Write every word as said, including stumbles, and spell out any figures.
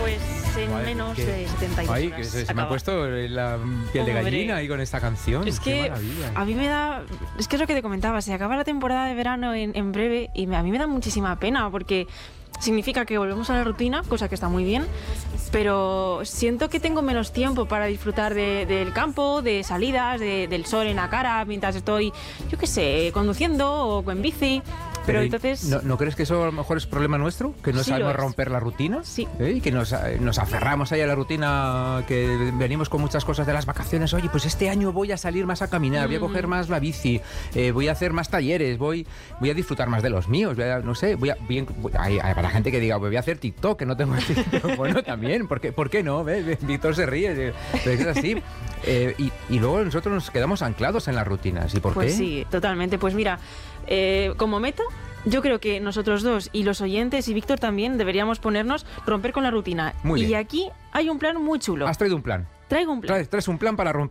Pues en Vale, menos que- de setenta y dos Ay, horas que se, se me ha acaba. puesto la piel de Hombre. gallina ahí con esta canción. Es Qué que maravilla. a mí me da... Es que es lo que te comentaba, se acaba la temporada de verano en, en breve y me- a mí me da muchísima pena porque significa que volvemos a la rutina, cosa que está muy bien, pero siento que tengo menos tiempo para disfrutar de- del campo, de salidas, de- del sol en la cara mientras estoy, yo qué sé, conduciendo o en bici. Pero entonces... ¿no, ¿no crees que eso a lo mejor es problema nuestro? ¿Que no Sí lo sabemos es. romper la rutina? Sí. ¿Eh? Y que nos, eh, nos aferramos ahí a la rutina, que venimos con muchas cosas de las vacaciones. Oye, pues este año voy a salir más a caminar, voy a coger más la bici, eh, voy a hacer más talleres, voy, voy a disfrutar más de los míos, voy a- no sé, voy a... Bien, voy- hay, hay para la gente que diga, voy a hacer TikTok, que no tengo TikTok. Bueno, también, ¿por qué, ¿por qué no? ¿Ve? Víctor se ríe, eh, pero es así. Eh, y, y luego nosotros nos quedamos anclados en las rutinas. ¿Y por Pues qué? sí, totalmente. Pues mira, eh, como meta, yo creo que nosotros dos y los oyentes y Víctor también deberíamos ponernos romper con la rutina. Muy y bien. aquí hay un plan muy chulo. Has traído un plan. Traigo un plan. Traes, traes un plan para romper